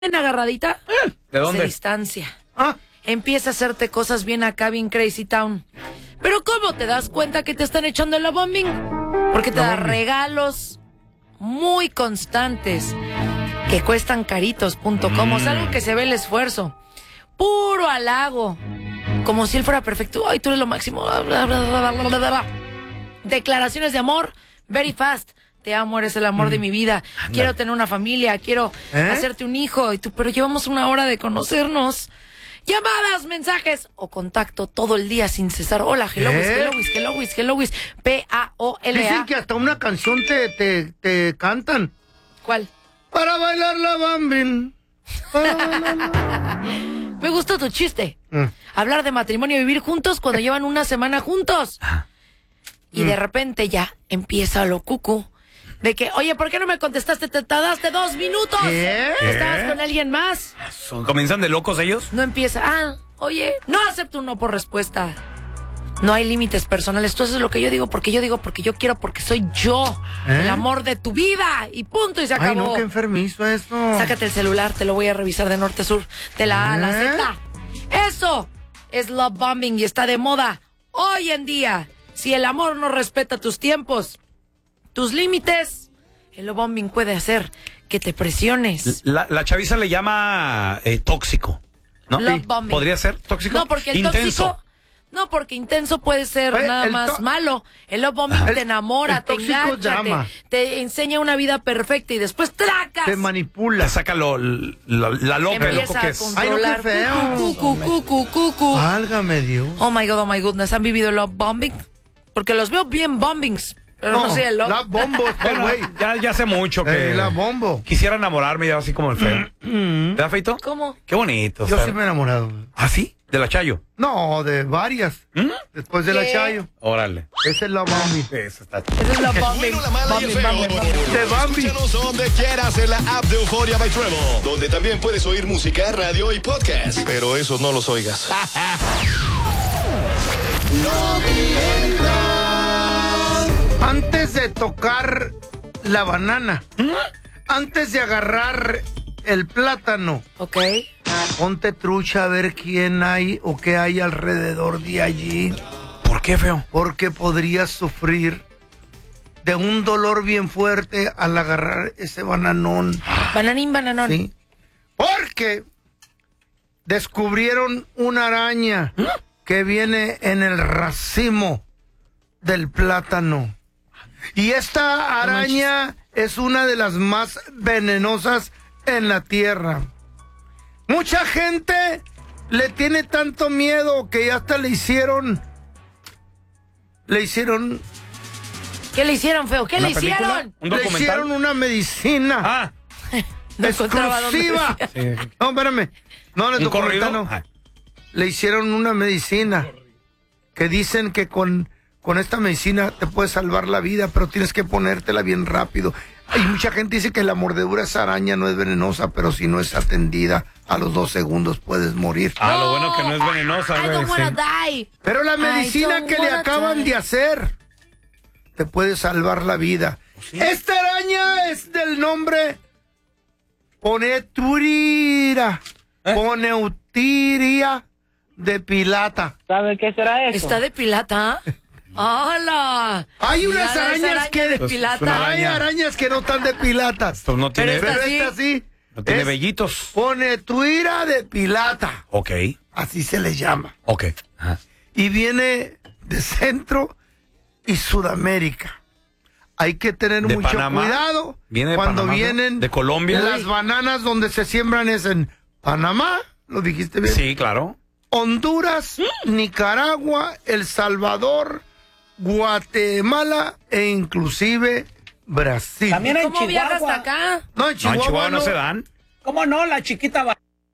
agarradita, ¿De dónde? se distancia. Empieza a hacerte cosas bien acá, bien crazy town. Pero ¿cómo te das cuenta que te están echando la bombing? Porque te da regalos muy constantes que cuestan caritos.com. O sea, algo que se ve el esfuerzo. Puro halago. Como si él fuera perfecto. Ay, tú eres lo máximo. Declaraciones de amor, very fast. Te amo, eres el amor de mi vida. Quiero tener una familia, quiero hacerte un hijo. Y tú, pero llevamos 1 hora de conocernos. Llamadas, mensajes o contacto todo el día sin cesar. Hola, hello, P-A-O-L-A. Dicen que hasta una canción te cantan. ¿Cuál? Para bailar la bambin. Me gustó tu chiste. Hablar de matrimonio y vivir juntos cuando llevan 1 semana juntos. Y de repente ya empieza lo cucu. De que, oye, ¿por qué no me contestaste? Te tardaste 2 minutos. ¿Qué? ¿Estabas con alguien más? ¿Comienzan de locos ellos? No empieza, oye, no acepto un no por respuesta. No hay límites personales. Tú haces lo que yo digo, porque yo quiero, porque soy yo. El amor de tu vida. Y punto, y se acabó. Ay, no, qué enfermizo esto. Sácate el celular, te lo voy a revisar de norte a sur. De la A a la Z. Eso es love bombing y está de moda. Hoy en día, si el amor no respeta tus tiempos, tus límites, el love bombing puede hacer que te presiones. La chaviza le llama tóxico, ¿no? Love bombing. ¿Podría ser tóxico? No, porque el intenso. tóxico... No, porque intenso puede ser nada más malo. El love bombing te enamora, te engancha, te enseña una vida perfecta y después tracas. Te manipula. Te saca la loca, el loco que es. Ay, no, qué feo. Cucu. Válgame Dios. Oh my goodness. ¿Han vivido love bombing? Porque los veo bien bombings. Pero no sé, el love. La bombo, güey. Ya hace mucho que... La bombo. Quisiera enamorarme ya así como el feo. ¿Te da, Feito? ¿Cómo? Qué bonito. Yo sí me he enamorado. ¿Ah, sí? ¿De la Chayo? No, de varias. Después de la Chayo. Órale. Esa es la Bambi. Eso está... Esa es la bombing. Bueno, la mala y el feo. De Bambi. Escúchanos donde quieras en la app de Euforia by Trevo, donde también puedes oír música, radio y podcast. Pero esos no los oigas. Antes de tocar la banana, antes de agarrar el plátano, Ok. ponte trucha a ver quién hay o qué hay alrededor de allí, ¿Por qué, feo? porque podrías sufrir de un dolor bien fuerte al agarrar ese bananón. Bananón. ¿Sí? Porque descubrieron una araña que viene en el racimo del plátano. Y esta araña es una de las más venenosas en la tierra. Mucha gente le tiene tanto miedo que ya hasta le hicieron... ¿Qué le hicieron, feo? ¿Qué le hicieron? ¿Un Le documental? hicieron una medicina No encontraba dónde exclusiva. decía. No, espérame. No, ¿Un corrido? Le hicieron una medicina que dicen que con esta medicina te puede salvar la vida, pero tienes que ponértela bien rápido. Hay mucha gente dice que la mordedura de esa araña no es venenosa, pero si no es atendida, a los 2 segundos puedes morir. Lo bueno que no es venenosa, I güey. don't wanna die. Pero la I medicina don't que le wanna acaban die. de hacer te puede salvar la vida. Esta araña es del nombre Poneturira. Poneutiria de pilata. ¿Sabe qué será eso? ¿Está de pilata? ¡Hala! Hay unas Mira, esa arañas que... de Pues, pilata. una Hay araña. arañas que no están de pilatas. Esto no tiene... Pero Pero ¿sí? esta sí. No tiene es vellitos. Ponetuira de pilata. Ok. Así se le llama. Ok. Ajá. Y viene de Centro y Sudamérica. Hay que tener ¿De mucho Panamá? cuidado ¿Viene de cuando Panamá, vienen de Colombia? Las bananas donde se siembran es en Panamá, ¿lo dijiste bien? Sí, claro. Honduras, Nicaragua, El Salvador, Guatemala e inclusive Brasil. También en ¿Cómo viajas Chihuahua. hasta acá? No, en No, Chihuahua, en Chihuahua no se dan. ¿Cómo no? La chiquita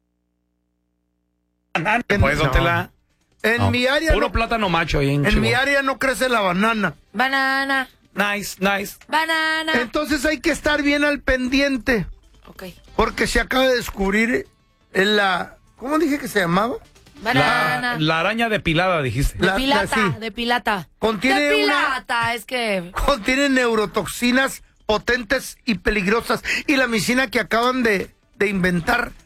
banana. Pues, No. ¿dónde la...? En No. mi área Puro no, plátano macho ahí en en mi Chihuahua. área no crece la banana. Banana. Nice. Banana. Entonces hay que estar bien al pendiente. Ok. Porque se acaba de descubrir ¿cómo dije que se llamaba? Banana. La araña depilada, dijiste. De pilata, sí. de pilata. Contiene de pilata, es que... Contiene neurotoxinas potentes y peligrosas. Y la medicina que acaban de de inventar